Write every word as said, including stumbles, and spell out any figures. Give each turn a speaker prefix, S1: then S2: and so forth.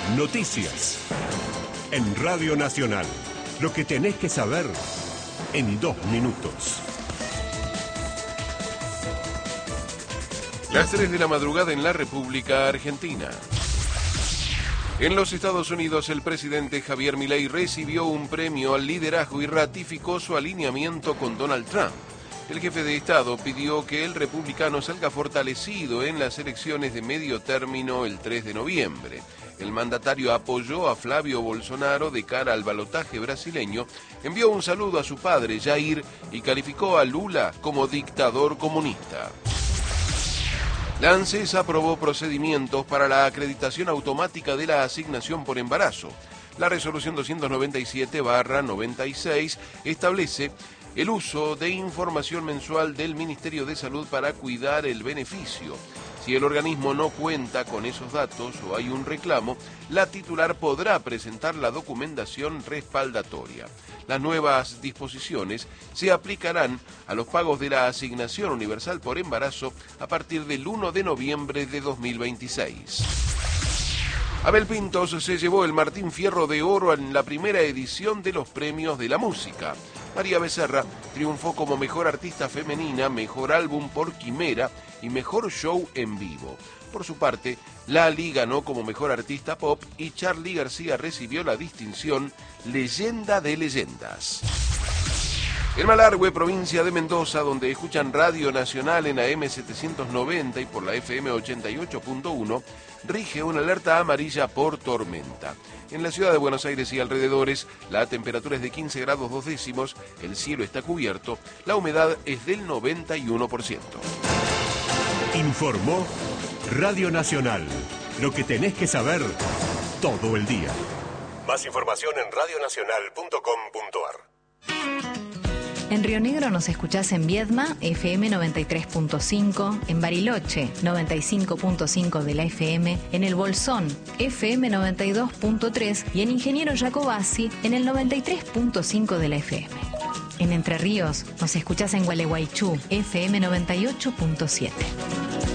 S1: Noticias. En Radio Nacional. Lo que tenés que saber en dos minutos.
S2: Las tres de la madrugada en la República Argentina. En los Estados Unidos, el presidente Javier Milei recibió un premio al liderazgo y ratificó su alineamiento con Donald Trump. El jefe de Estado pidió que el republicano salga fortalecido en las elecciones de medio término el tres de noviembre. El mandatario apoyó a Flavio Bolsonaro de cara al balotaje brasileño, envió un saludo a su padre Jair y calificó a Lula como dictador comunista. La ANSES aprobó procedimientos para la acreditación automática de la asignación por embarazo. La resolución doscientos noventa y siete barra noventa y seis establece el uso de información mensual del Ministerio de Salud para cuidar el beneficio. Si el organismo no cuenta con esos datos o hay un reclamo, la titular podrá presentar la documentación respaldatoria. Las nuevas disposiciones se aplicarán a los pagos de la asignación universal por embarazo a partir del uno de noviembre de dos mil veintiséis. Abel Pintos se llevó el Martín Fierro de Oro en la primera edición de los premios de la música. María Becerra triunfó como mejor artista femenina, mejor álbum por Quimera y mejor show en vivo. Por su parte, Lali ganó como mejor artista pop y Charly García recibió la distinción Leyenda de Leyendas. En Malargüe, provincia de Mendoza, donde escuchan Radio Nacional en A M setecientos noventa y por la F M ochenta y ocho punto uno, rige una alerta amarilla por tormenta. En la ciudad de Buenos Aires y alrededores, la temperatura es de quince grados dos décimos, el cielo está cubierto, la humedad es del noventa y uno por ciento.
S1: Informó Radio Nacional. Lo que tenés que saber todo el día. Más información en radio nacional punto com punto a r.
S3: En Río Negro nos escuchás en Viedma, F M noventa y tres punto cinco, en Bariloche, noventa y cinco punto cinco de la F M, en El Bolsón, F M noventa y dos punto tres y en Ingeniero Jacobasi, en el noventa y tres punto cinco de la F M. En Entre Ríos nos escuchás en Gualeguaychú, F M noventa y ocho punto siete.